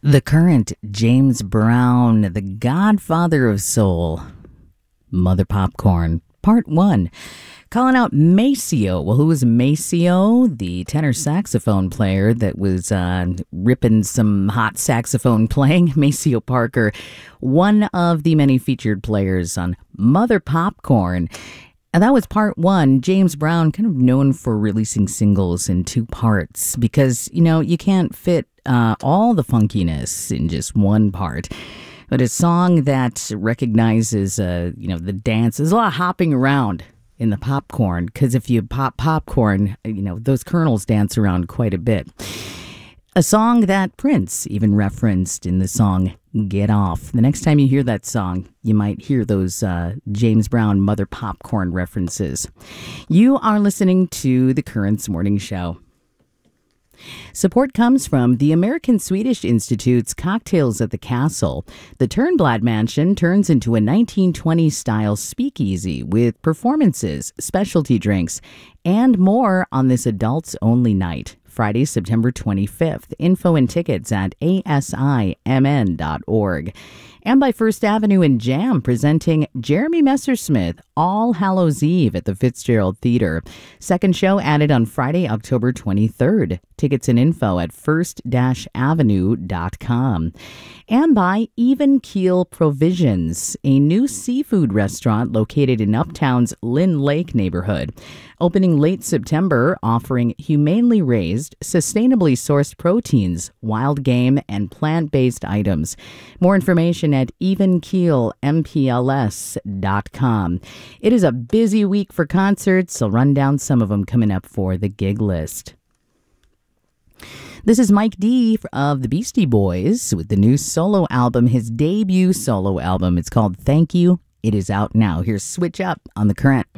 The current James Brown, the godfather of soul, Mother Popcorn, Part 1. Calling out Maceo. Well, who was Maceo? The tenor saxophone player that was ripping some hot saxophone playing. Maceo Parker, one of the many featured players on Mother Popcorn. And that was part one. James Brown, kind of known for releasing singles in two parts because, you can't fit all the funkiness in just one part. But a song that recognizes, the dance. There's a lot of hopping around in the popcorn because if you pop popcorn, those kernels dance around quite a bit. A song that Prince even referenced in the song Get Off. The next time you hear that song, you might hear those James Brown Mother Popcorn references. You are listening to The Currents Morning Show. Support comes from the American Swedish Institute's Cocktails at the Castle. The Turnblad Mansion turns into a 1920s-style speakeasy with performances, specialty drinks, and more on this adults-only night. Friday, September 25th. Info and tickets at asimn.org. And by First Avenue and Jam presenting Jeremy Messersmith All Hallows Eve at the Fitzgerald Theater. Second show added on Friday, October 23rd. Tickets and info at first-avenue.com. And by Even Keel Provisions, a new seafood restaurant located in Uptown's Lynn Lake neighborhood. Opening late September, offering humanely raised, sustainably sourced proteins, wild game, and plant-based items. More information at evenkeelmpls.com. It is a busy week for concerts. I'll run down some of them coming up for the gig list. This is Mike D of the Beastie Boys with the new solo album, his debut solo album. It's called Thank You. It is out now. Here's Switch Up on The Current.